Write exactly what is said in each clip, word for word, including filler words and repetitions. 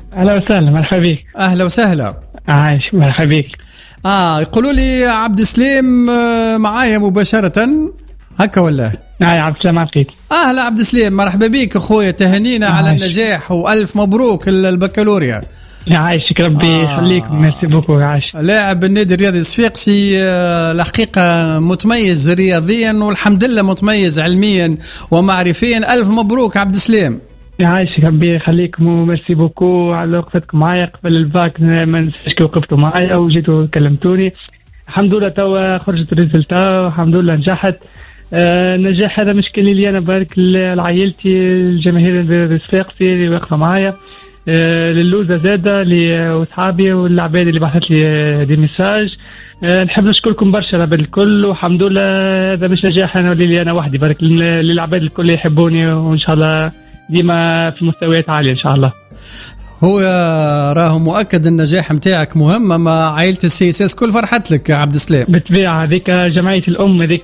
أهلا وسهلا، مرحبا بك. أهلا وسهلا. عايش، مرحبا بك. آه يقولوا لي عبد السليم معايا مباشرة هكا ولا؟ نعم عبد السلام عقيد. أهلا عبد السليم، مرحبا بك أخويا، تهنينا عايش. على النجاح وألف مبروك البكالوريا. يعيشك ربي يخليك. آه. ميرسي بوكو. عايش. لاعب النادي الرياضي الصفاقسي، الحقيقة متميز رياضيا والحمد لله متميز علميا ومعرفيا. ألف مبروك عبد السليم. يعيشك ربي يخليك. ميرسي بوكو على وقفتكم معايا قبل الباك. ما ننساش كي وقفتوا معايا وجيتوا كلمتوني. الحمد لله توا خرجت الريزلتا والحمد لله نجحت. آه النجاح هذا مش كلي لي انا، بارك لعائلتي، الجماهير الصفاقسي اللي واقفه معايا، آه للوزه زاده لاصحابي والعباد اللي بعثت لي دي ميساج. أه نحب نشكركم برشا العباد الكل، والحمد لله هذا مش نجاح انا ولي انا وحدي، بارك للعباد الكل يحبوني، وان شاء الله ديما في مستويات عاليه ان شاء الله. هو راه مؤكد النجاح متاعك مهمه مع عائله السي اس اس، كل فرحت لك عبد السلام. بالطبيعه هذيك جمعيه الام، هذيك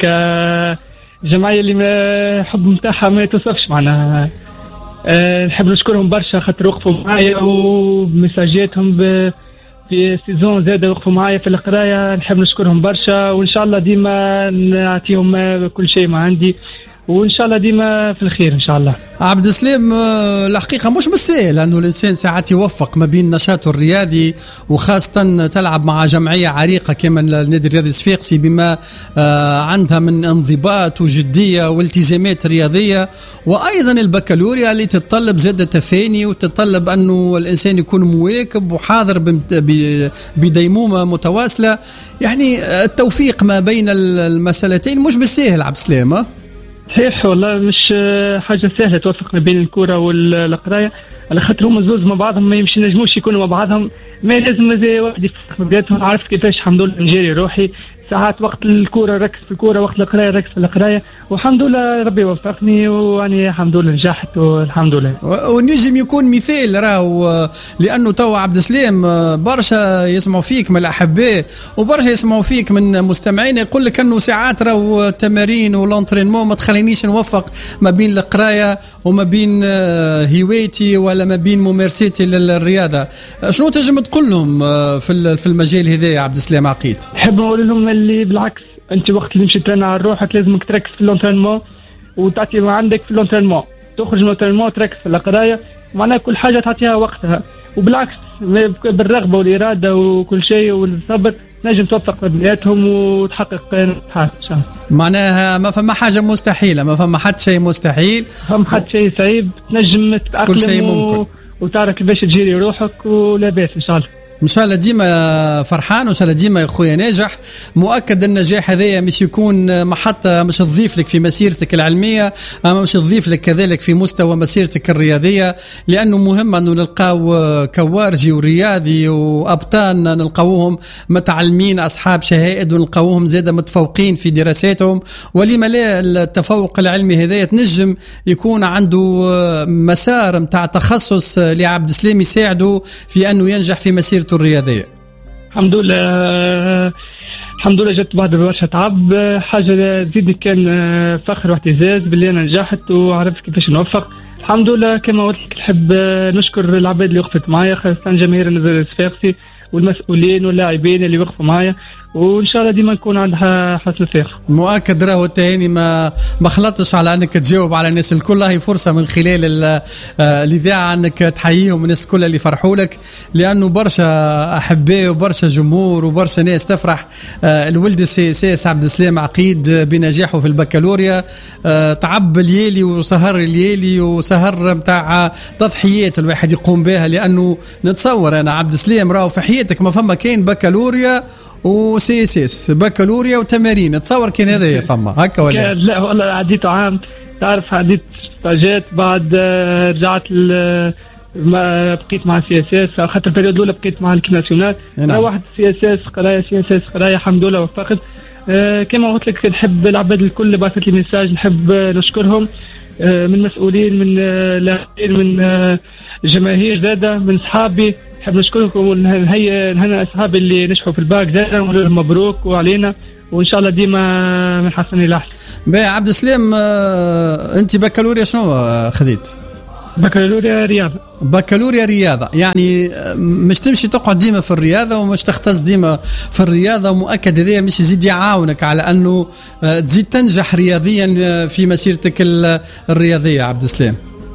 جمعيه اللي الحب نتاعها ما توصفش معناها. أه نحب نشكرهم برشا خاطر وقفوا معايا ومساجاتهم ب في سيزون زادة وقفوا معايا في القراية. نحب نشكرهم برشا، وإن شاء الله ديما نعطيهم كل شيء ما عندي، وإن شاء الله ديما في الخير إن شاء الله. عبد السلام، الحقيقة مش بالسهل أنه الإنسان ساعات يوفق ما بين نشاطه الرياضي وخاصة تلعب مع جمعية عريقة كما النادي الرياضي الصفاقسي بما عندها من انضباط وجدية والتزامات رياضية، وأيضا البكالوريا اللي تتطلب زادة تفاني وتتطلب أنه الإنسان يكون مواكب وحاضر بديمومة متواصلة. يعني التوفيق ما بين المسألتين مش بالسهل عبد السلام. صحيح والله مش حاجة سهلة توفق ما بين الكرة والقراية، على خاطر هما زوز مع بعضهم ما يمشي نجموش يكونوا مع بعضهم، ما لازم زي واحد يفرق ما بيناتهم. عارف كيفاش الحمد لله نجري روحي ساعات وقت الكرة ركز في الكرة، وقت القراية ركز في القراية، والحمد لله ربي وفقني واني الحمد لله نجحت والحمد لله. ونجم يكون مثال راهو، لانه تو عبد السلام برشا يسمعوا فيك من الاحباء وبرشا يسمعوا فيك من مستمعين يقول لك انه ساعات راهو التمارين والانترينمون ما تخلينيش نوفق ما بين القرايه وما بين هوايتي ولا ما بين ممارستي للرياضه. شنو تنجم تقول لهم في في المجال هذا يا عبد السلام عقيد؟ نحب نقول لهم اللي بالعكس، انت وقت اللي مشيت ترينا على روحك لازمك تركز في الانترينمون وتعطي ما عندك في الانترينمون، تخرج من الانترينمون تركز في القرايه، معناها كل حاجه تعطيها وقتها، وبالعكس بالرغبه والاراده وكل شيء والصبر نجم توفق بيناتهم وتحقق نجاحات ان شاء الله. معناها ما فما حاجه مستحيله، ما فما حد شيء مستحيل، فما حد شيء صعيب، تنجم تتاقلم كل شيء ممكن و... وتعرف كيفاش تجيري روحك ولا باس ان شاء الله. ان شاء الله ديما فرحان وان شاء الله ديما يا خويا ناجح. مؤكد النجاح هذايا مش يكون محطه مش تضيف لك في مسيرتك العلميه، اما مش تضيف لك كذلك في مستوى مسيرتك الرياضيه، لانه مهم انه نلقاو كوارجي ورياضي وابطال نلقاوهم متعلمين اصحاب شهائد ونلقاوهم زاده متفوقين في دراساتهم. ولما لا التفوق العلمي هذايا تنجم يكون عنده مسار نتاع تخصص لعبد السلام يساعده في انه ينجح في مسيرته الرياضية. الحمد لله الحمد لله جت بعد برشا تعب، حاجة تزيد كان فخر واعتزاز باللي أنا نجحت وعرفت كيفاش نوفق. الحمد لله كما قلت لك نحب نشكر العباد اللي وقفت معايا، خاصة جماهير النادي الصفاقسي والمسؤولين واللاعبين اللي وقفوا معايا، وان شاء الله ديما نكون عندها حسن الثقه. مؤكد راهو التهاني ما ما خلطش على انك تجاوب على الناس الكل، هي فرصه من خلال الاذاعه انك تحييهم الناس الكل اللي فرحوا لك، لانه برشا احباء وبرشا جمهور وبرشا ناس تفرح. الولد السي اس اس عبد السلام عقيد بنجاحه في البكالوريا، تعب الليالي وسهر الليالي وسهر نتاع تضحيات الواحد يقوم بها، لانه نتصور انا عبد السلام راهو في حياتك ما فما كاين بكالوريا وسي اس اس، بكالوريا وتمارين، تصور كان هذا يا فما هكا ولا لا؟ والله عديت عام، تعرف عديت ستاجات، بعد رجعت ما بقيت مع سي اس اس، خاطر البريود الاولى بقيت مع الكيب ناسيونال، روحت سي اس اس قرايه سي اس اس قرايه الحمد لله وفقت. أه كما قلت لك نحب العباد الكل اللي بعثت لي ميساج نحب نشكرهم، أه من مسؤولين من لاعبين من أه جماهير زاده من صحابي، نحب نشكركم ونهي نهنا أصحابي اللي نجحوا في الباك زادا ونقول لهم مبروك وعلينا، وإن شاء الله ديما من حسن إلى أحسن. بقى عبد السلام، أنت بكالوريا شنو خذيت؟ بكالوريا رياضة. بكالوريا رياضة، يعني مش تمشي تقعد ديما في الرياضة ومش تختص ديما في الرياضة، مؤكد هذا مش يزيد يعاونك على أنه تزيد تنجح رياضيا في مسيرتك الرياضية عبد السلام.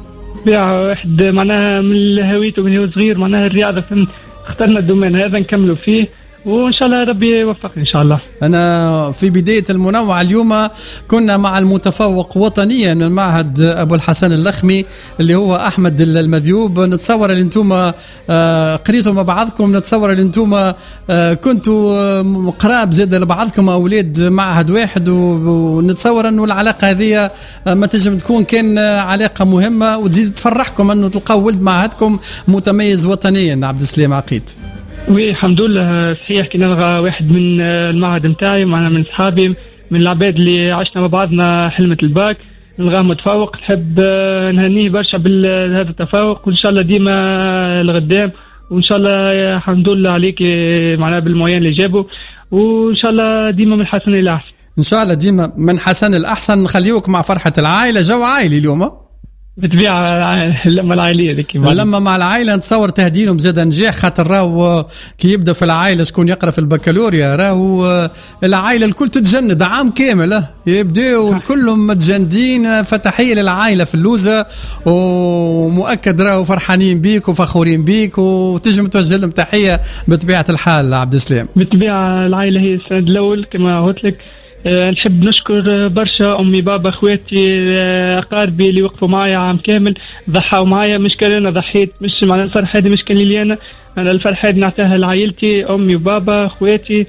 واحد معناها من هويته من هو صغير معناها الرياضة، فهمت، اخترنا الدومين هذا نكملوا فيه وإن شاء الله ربي يوفقني إن شاء الله. أنا في بداية المنوعة اليوم كنا مع المتفوق وطنيا من معهد أبو الحسن اللخمي اللي هو أحمد المذيوب. نتصور اللي أنتم قريتوا مع بعضكم، نتصور اللي أنتم كنتوا قراب زاد لبعضكم أولاد معهد واحد، ونتصور أنه العلاقة هذه ما تنجم تكون كان علاقة مهمة وتزيد تفرحكم أنه تلقاو ولد معهدكم متميز وطنيا. عبد السلام عقيد. وي الحمد لله صحيح، كي نلغى واحد من المعهد نتاعي معنا من صحابي من العباد اللي عشنا مع بعضنا حلمة الباك، نلغاه متفوق، نحب نهنيه برشا بهذا التفوق، وإن شاء الله ديما لقدام، وإن شاء الله الحمد لله عليك معنا بالموين اللي جابه، وإن شاء الله ديما من حسن إلى أحسن. إن شاء الله ديما من حسن الأحسن. نخليوك مع فرحة العائلة، جو عائلي اليوم بتبيع اللمة العائلية ذيك. لما مع العائلة نتصور تهدينهم زاد نجاح، خاطر راهو كي يبدا في العائلة شكون يقرأ في البكالوريا راهو العائلة الكل تتجند عام كامل، يبداو كلهم متجندين. فتحية للعائلة في اللوزة، ومؤكد راهو فرحانين بيك وفخورين بيك، وتجم توجه لهم تحية بطبيعة الحال. عبد السلام بطبيعة العائلة هي السند الأول كما قلت لك. أه نحب نشكر برشا أمي بابا أخواتي أقاربي اللي وقفوا معايا عام كامل، ضحوا معايا، مش كان أنا ضحيت، مش معنى الفرحة هذه مش كان لي أنا، أنا الفرحة هذه نعطيها لعائلتي، أمي وبابا أخواتي،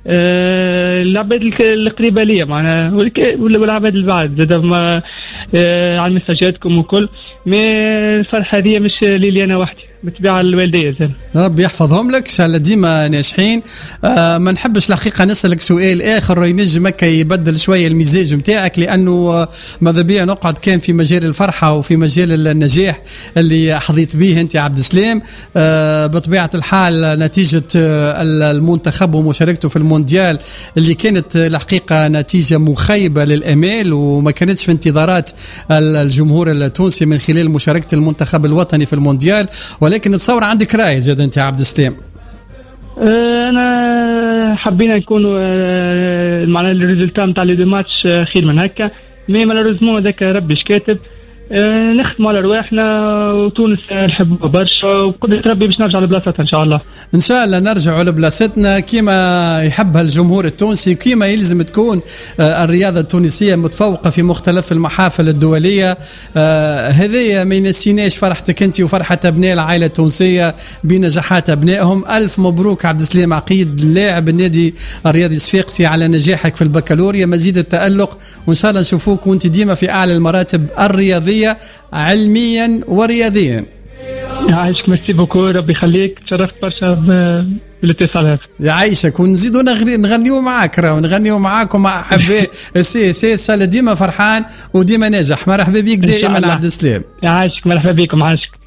أه العباد القريبة لي معنا والعباد البعض زاد ما أه على مساجاتكم وكل، ما الفرحة هذه مش لي أنا وحدي، بتبيع الوالدية زين. ربي يحفظهم لك ان شاء الله ديما ناجحين. آه ما نحبش الحقيقه نسالك سؤال اخر ينجم هكا يبدل شويه المزاج نتاعك، لانه آه ماذا بيا نقعد كان في مجال الفرحه وفي مجال النجاح اللي حظيت به انت عبد السلام. آه بطبيعه الحال نتيجه آه المنتخب ومشاركته في المونديال اللي كانت الحقيقه نتيجه مخيبه للامال، وما كانتش في انتظارات الجمهور التونسي من خلال مشاركه المنتخب الوطني في المونديال، ولكن نتصور عندك راي زاد انت عبد السلام. انا حبينا نكونوا معناها الريزلت نتاع لي دو ماتش خير من هكا، مي مالوريزمون هذاك ربي شكاتب. نخدموا على رواحنا، وتونس نحبوا برشا، وبقدرة ربي باش نرجع لبلاصتنا ان شاء الله. ان شاء الله نرجعوا لبلاصتنا كيما يحبها الجمهور التونسي، كيما يلزم تكون الرياضه التونسيه متفوقه في مختلف المحافل الدوليه. هذه ما ينسيناش فرحتك انت وفرحه ابناء العائله التونسيه بنجاحات ابنائهم. الف مبروك عبد السلام عقيد لاعب النادي الرياضي صفاقسي على نجاحك في البكالوريا، مزيد التالق، وان شاء الله نشوفوك وانت ديما في اعلى المراتب الرياضيه علميا ورياضيا. يعيشك، ميرسي بوكو، ربي يخليك، تشرفت برشا بالاتصال هذا. يعيشك، ونزيدوا نغنيوا معاك، راهو نغنيوا معاك ومع احباء سي سي سال ديما فرحان وديما ناجح. مرحبا بك دائما عبد السلام. يعيشك، مرحبا بكم، عايشك.